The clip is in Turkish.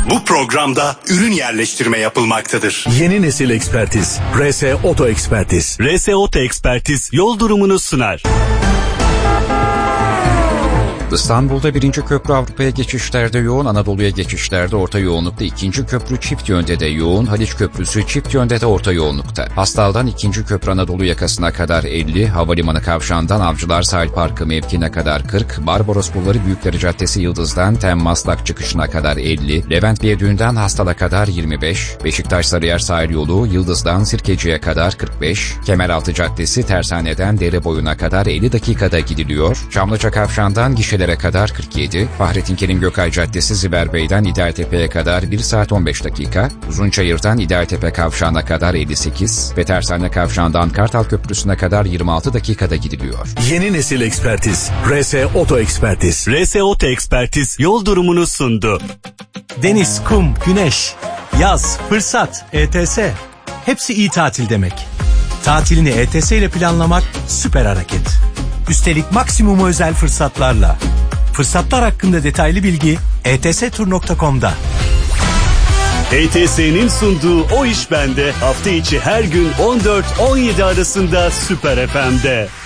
Bu programda ürün yerleştirme yapılmaktadır. Yeni nesil ekspertiz. RS Oto Ekspertiz. RS Oto Ekspertiz yol durumunu sunar. İstanbul'da 1. köprü Avrupa'ya geçişlerde yoğun, Anadolu'ya geçişlerde orta yoğunlukta, 2. köprü çift yönde de yoğun, Haliç Köprüsü çift yönde de orta yoğunlukta. Hastal'dan 2. köprü Anadolu yakasına kadar 50, Havalimanı Kavşağı'ndan Avcılar Sahil Parkı mevkine kadar 40, Barbaros Bulvarı Büyükdere Caddesi Yıldız'dan Maslak çıkışına kadar 50, Levent Viyadüğü'nden Hastal'a kadar 25, Beşiktaş Sarıyer Sahil Yolu Yıldız'dan Sirkeci'ye kadar 45, Kemeraltı Caddesi Tersane'den Dereboyu'na kadar 50 dakikada gidiliyor, Çamlıca Kavşağı'ndan gişelere kadar 47, Fahrettin Kerim Gökay Caddesi Ziberbey'den İdealtepe'ye kadar 1 saat 15 dakika, Uzunçayır'dan İdealtepe Kavşağı'na kadar 58 ve Tersane Kavşağı'ndan Kartal Köprüsü'ne kadar 26 dakikada gidiliyor. Yeni nesil ekspertiz. RS Oto Ekspertiz. RS Oto Ekspertiz yol durumunu sundu. Deniz, kum, güneş, yaz, fırsat, ETS. Hepsi iyi tatil demek. Tatilini ETS ile planlamak süper hareket. Üstelik maksimum özel fırsatlarla. Fırsatlar hakkında detaylı bilgi etstur.com'da. ETS'nin sunduğu O İş Bende hafta içi her gün 14-17 arasında Süper FM'de.